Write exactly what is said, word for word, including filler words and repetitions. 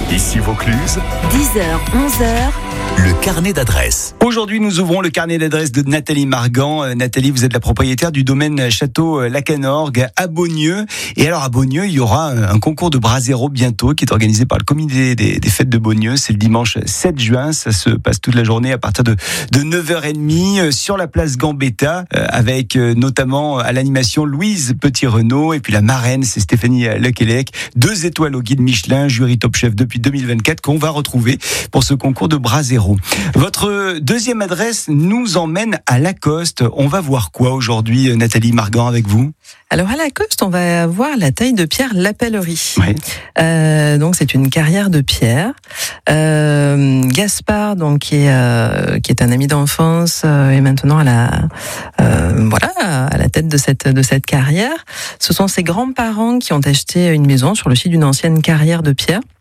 Ici Vaucluse, dix heures, onze heures. le carnet d'adresses. Aujourd'hui, nous ouvrons le carnet d'adresses de Nathalie Margan. Euh, Nathalie, vous êtes la propriétaire du domaine Château Lacanorgue à Beaugneux. Et alors, à Beaugneux, il y aura un concours de brasero bientôt qui est organisé par le comité des, des fêtes de Beaugneux. C'est le dimanche sept juin. Ça se passe toute la journée à partir de, de neuf heures trente sur la place Gambetta, euh, avec euh, notamment à l'animation Louise Petit-Renaud. Et puis la marraine, c'est Stéphanie Lequelec. Deux étoiles au guide Michelin, jury Top Chef depuis deux mille vingt-quatre, qu'on va retrouver pour ce concours de brasero. Votre deuxième adresse nous emmène à Lacoste. On va voir quoi aujourd'hui, Nathalie Margan, avec vous? Alors à Lacoste, on va voir la taille de pierre Lapellerie. Oui. Euh, donc c'est une carrière de pierre. Euh, Gaspard, donc qui est euh, qui est un ami d'enfance, euh, est maintenant à la euh, voilà à la tête de cette de cette carrière. Ce sont ses grands-parents qui ont acheté une maison sur le site d'une ancienne carrière de pierre.